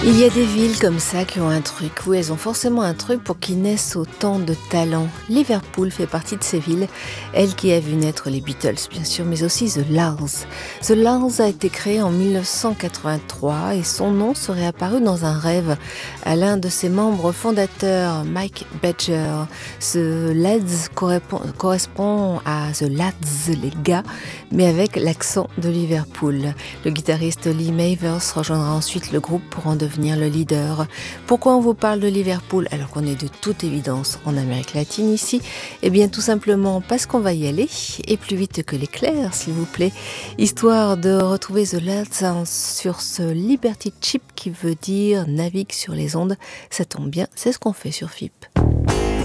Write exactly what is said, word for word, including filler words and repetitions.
Il y a des villes comme ça qui ont un truc, oui, elles ont forcément un truc pour qu'ils naissent autant de talents. Liverpool fait partie de ces villes, elle qui a vu naître les Beatles, bien sûr, mais aussi The La's. The La's a été créé en dix-neuf cent quatre-vingt-trois et son nom serait apparu dans un rêve à l'un de ses membres fondateurs, Mike Badger. Ce Lads correspond à The Lads, les gars, mais avec l'accent de Liverpool. Le guitariste Lee Mavers rejoindra ensuite le groupe pour en devenir le leader. Pourquoi on vous parle de Liverpool alors qu'on est de toute évidence en Amérique latine ici? Eh bien tout simplement parce qu'on va y aller, et plus vite que l'éclair s'il vous plaît, histoire de retrouver The Lads sur ce Liberty Chip qui veut dire navigue sur les ondes. Ça tombe bien, c'est ce qu'on fait sur F I P.